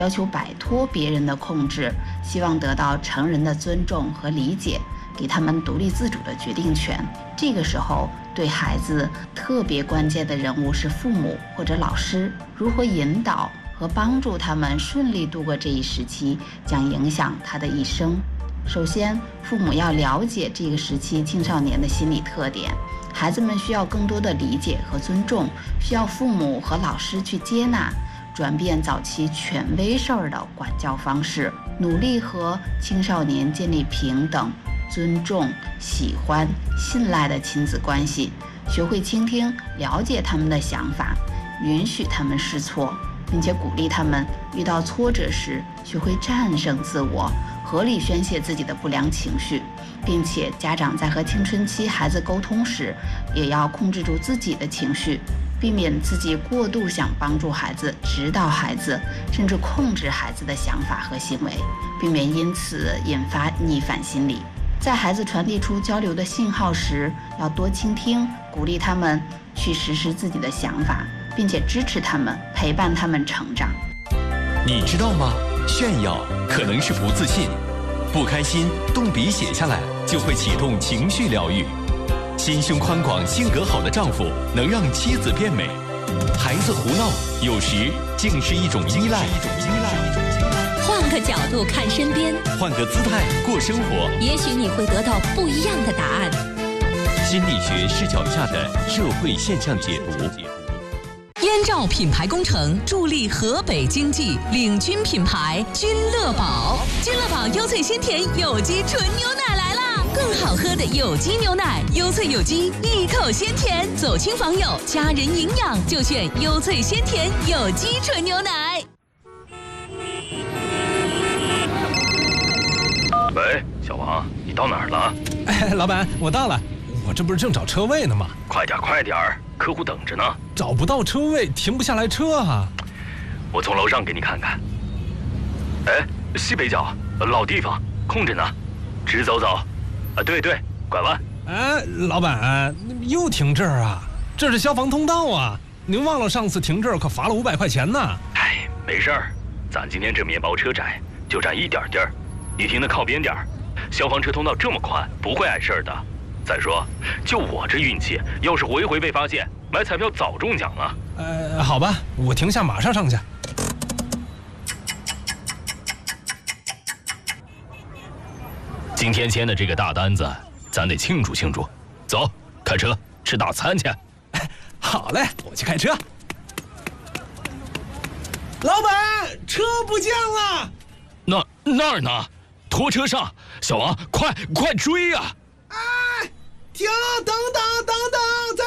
要求摆脱别人的控制，希望得到成人的尊重和理解，给他们独立自主的决定权。这个时候，对孩子特别关键的人物是父母或者老师，如何引导和帮助他们顺利度过这一时期，将影响他的一生。首先，父母要了解这个时期青少年的心理特点，孩子们需要更多的理解和尊重，需要父母和老师去接纳，转变早期权威式的管教方式，努力和青少年建立平等、尊重、喜欢、信赖的亲子关系，学会倾听，了解他们的想法，允许他们试错，并且鼓励他们遇到挫折时学会战胜自我，合理宣泄自己的不良情绪，并且家长在和青春期孩子沟通时，也要控制住自己的情绪，避免自己过度想帮助孩子、指导孩子，甚至控制孩子的想法和行为，避免因此引发逆反心理。在孩子传递出交流的信号时，要多倾听，鼓励他们去实施自己的想法，并且支持他们，陪伴他们成长。 你知道吗？炫耀可能是不自信，不开心动笔写下来就会启动情绪疗愈。心胸宽广、性格好的丈夫能让妻子变美，孩子胡闹有时竟是一种依赖。 换个角度看身边， 换个姿态过生活， 也许你会得到不一样的答案。 心理学视角下的社会现象解读。 燕赵品牌工程助力河北经济，领军品牌君乐宝。君乐宝优萃鲜甜有机纯牛奶来啦！更好喝的有机牛奶，优萃有机，一口鲜甜。走亲访友，家人营养就选优萃鲜甜有机纯牛奶。 喂，小王，你到哪儿了？ 老板，我到了，我这不是正找车位呢吗？ 快点，客户等着呢。 找不到车位，停不下来车啊。 我从楼上给你看看。哎，西北角，老地方，空着呢，直走。对，拐弯。 哎，老板，又停这儿啊？这是消防通道啊！您忘了上次停这儿可罚了500块钱呢。 哎，没事儿，咱今天这面包车窄，就占一点地儿。你停的靠边点儿，消防车通道这么宽，不会碍事儿的。再说，就我这运气，要是回被发现，买彩票早中奖了。 好吧，我停下，马上上去。 今天签的这个大单子，咱得庆祝庆祝。走，开车吃大餐去。 好嘞，我去开车。老板，车不见了。 那儿呢？拖车上，小王，快追呀！ 哎，停，等等，在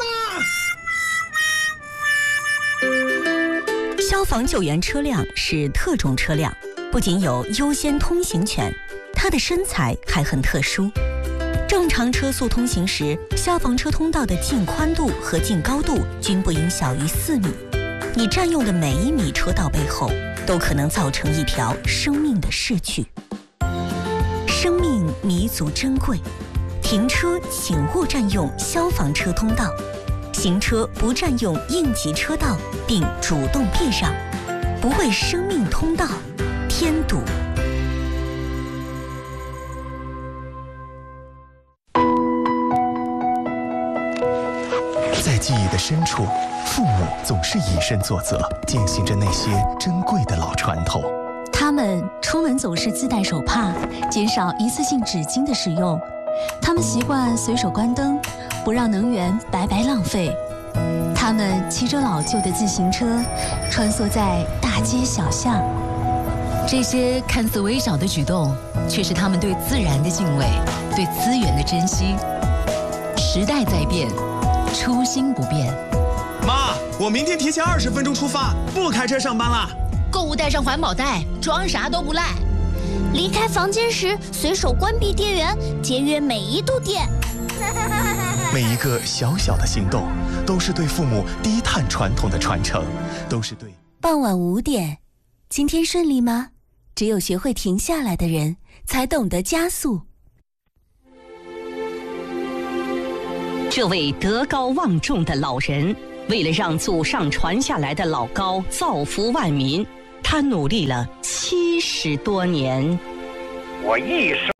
这儿呢。消防救援车辆是特种车辆，不仅有优先通行权，它的身材还很特殊。正常车速通行时，消防车通道的净宽度和净高度均不应小于4米。你占用的每1米车道背后，都可能造成一条生命的逝去。生命弥足珍贵，停车请勿占用消防车通道，行车不占用应急车道，并主动避让，不为生命通道添堵。 在记忆的深处，父母总是以身作则，践行着那些珍贵的老传统。 他们出门总是自带手帕，减少一次性纸巾的使用。他们习惯随手关灯，不让能源白白浪费。他们骑着老旧的自行车，穿梭在大街小巷。 这些看似微小的举动，却是他们对自然的敬畏，对资源的珍惜。时代在变，初心不变。 妈，我明天提前20分钟出发，不开车上班了。 购物带上环保袋，装啥都不赖。 离开房间时，随手关闭电源，节约每一度电。 每一个小小的行动，都是对父母低碳传统的传承，都是对。 傍晚5点，今天顺利吗？只有学会停下来的人，才懂得加速。 这位德高望重的老人，为了让祖上传下来的老高造福万民， 他努力了70多年。 我一生